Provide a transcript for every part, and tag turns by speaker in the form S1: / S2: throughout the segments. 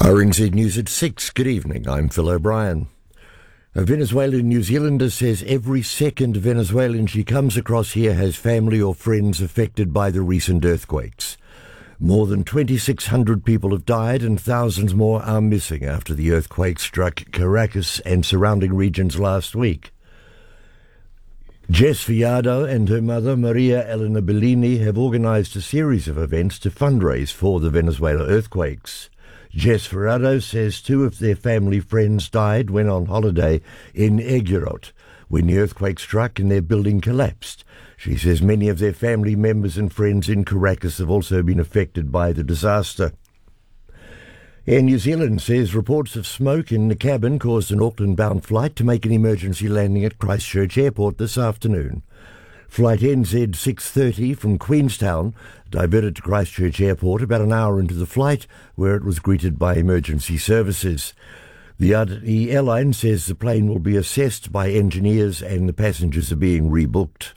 S1: RNZ News at 6. Good evening, I'm Phil O'Brien. A Venezuelan New Zealander says every second Venezuelan she comes across here has family or friends affected by the recent earthquakes. More than 2,600 people have died and thousands more are missing after the earthquake struck Caracas and surrounding regions last week. Jess Fiado and her mother, Maria Elena Bellini, have organised a series of events to fundraise for the Venezuela earthquakes. Jess Ferrado says two of their family friends died when on holiday in Higuerot when the earthquake struck and their building collapsed. She says many of their family members and friends in Caracas have also been affected by the disaster. Air New Zealand says reports of smoke in the cabin caused an Auckland-bound flight to make an emergency landing at Christchurch Airport this afternoon. Flight NZ 630 from Queenstown diverted to Christchurch Airport about an hour into the flight, where it was greeted by emergency services. The airline says the plane will be assessed by engineers and the passengers are being rebooked.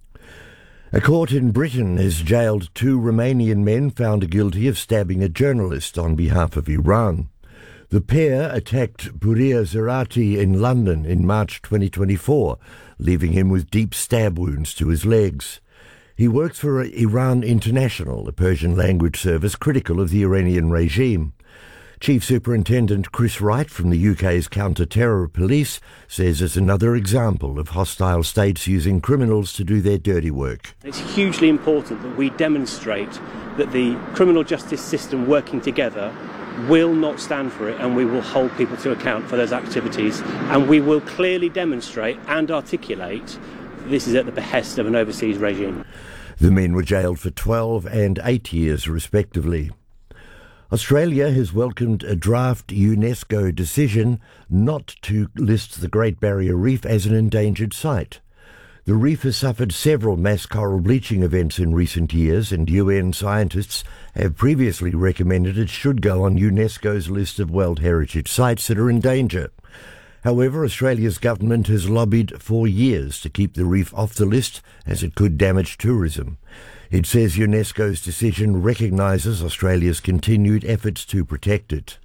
S1: A court in Britain has jailed two Romanian men found guilty of stabbing a journalist on behalf of Iran. The pair attacked Buria Zarati in London in March 2024, leaving him with deep stab wounds to his legs. He works for Iran International, a Persian language service critical of the Iranian regime. Chief Superintendent Chris Wright from the UK's counter-terror police says it's another example of hostile states using criminals to do their dirty work.
S2: It's hugely important that we demonstrate that the criminal justice system working together will not stand for it, and we will hold people to account for those activities, and we will clearly demonstrate and articulate this is at the behest of an overseas regime.
S1: The men were jailed for 12 and 8 years respectively. Australia has welcomed a draft UNESCO decision not to list the Great Barrier Reef as an endangered site. The reef has suffered several mass coral bleaching events in recent years, and UN scientists have previously recommended it should go on UNESCO's list of World Heritage Sites that are in danger. However, Australia's government has lobbied for years to keep the reef off the list, as it could damage tourism. It says UNESCO's decision recognises Australia's continued efforts to protect it.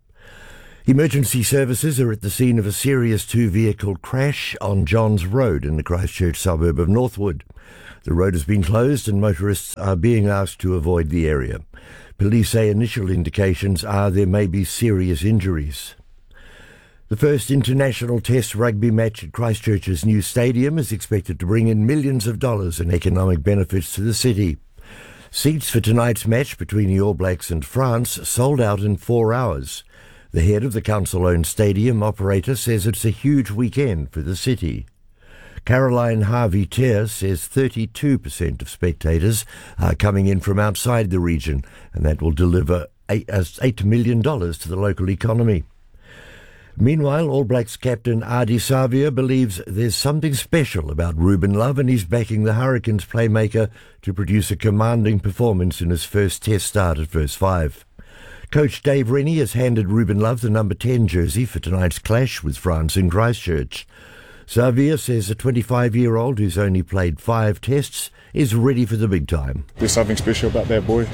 S1: Emergency services are at the scene of a serious two-vehicle crash on Johns Road in the Christchurch suburb of Northwood. The road has been closed and motorists are being asked to avoid the area. Police say initial indications are there may be serious injuries. The first international Test rugby match at Christchurch's new stadium is expected to bring in millions of dollars in economic benefits to the city. Seats for tonight's match between the All Blacks and France sold out in 4 hours. The head of the council-owned stadium operator says it's a huge weekend for the city. Caroline Harvey-Ter says 32% of spectators are coming in from outside the region, and that will deliver $8 million to the local economy. Meanwhile, All Blacks captain Ardie Savea believes there's something special about Ruben Love, and he's backing the Hurricanes playmaker to produce a commanding performance in his first Test start at first five. Coach Dave Rennie has handed Ruben Love the number 10 jersey for tonight's clash with France in Christchurch. Savea says the 25-year-old, who's only played 5 tests, is ready for the big time.
S3: There's something special about that boy.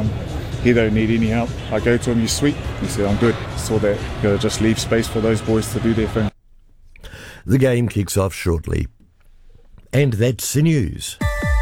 S3: He don't need any help. I go to him, "You sweet?" He said, "I'm good." So that you gotta just leave space for those boys to do their thing.
S1: The game kicks off shortly. And that's the news.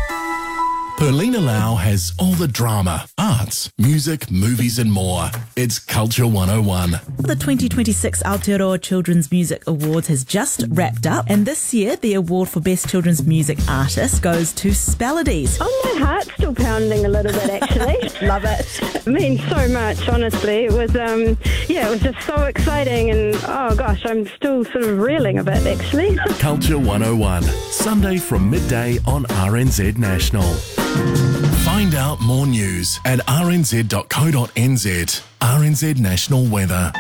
S4: Perlina Lau has all the drama, arts, music, movies and more. It's Culture 101.
S5: The 2026 Aotearoa Children's Music Awards has just wrapped up, and this year the award for Best Children's Music Artist goes to Spelodies.
S6: Oh, my heart's still pounding a little bit, actually.
S5: Love it.
S6: It means so much, honestly. It was, it was just so exciting, and oh gosh, I'm still sort of reeling a bit, actually.
S4: Culture 101, Sunday from midday on RNZ National. Find out more news at rnz.co.nz. RNZ National Weather.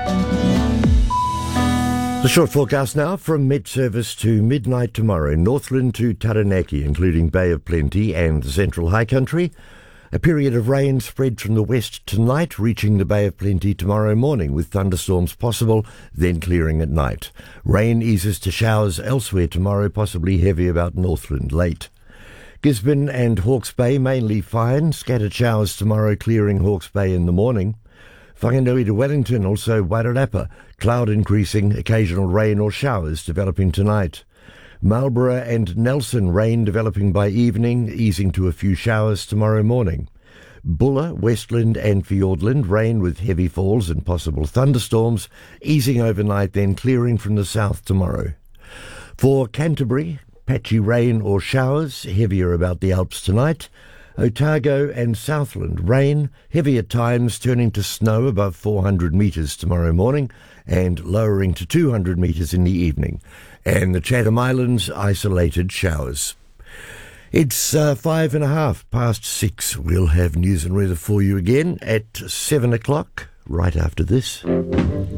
S1: The short forecast now from mid-service to midnight tomorrow. Northland to Taranaki, including Bay of Plenty and the Central High Country. A period of rain spread from the west tonight, reaching the Bay of Plenty tomorrow morning, with thunderstorms possible, then clearing at night. Rain eases to showers elsewhere tomorrow, possibly heavy about Northland late. Gisborne and Hawke's Bay mainly fine. Scattered showers tomorrow, clearing Hawke's Bay in the morning. Whanganui to Wellington, also Wairarapa. Cloud increasing, occasional rain or showers developing tonight. Marlborough and Nelson, rain developing by evening, easing to a few showers tomorrow morning. Bulla, Westland and Fiordland, rain with heavy falls and possible thunderstorms, easing overnight, then clearing from the south tomorrow. For Canterbury, patchy rain or showers, heavier about the Alps tonight. Otago and Southland, rain, heavy at times, turning to snow above 400 metres tomorrow morning and lowering to 200 metres in the evening. And the Chatham Islands, isolated showers. It's 6:05. We'll have news and weather for you again at 7 o'clock, right after this.